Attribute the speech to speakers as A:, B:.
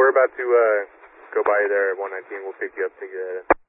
A: we're about to go by there at 119. We'll pick you up to get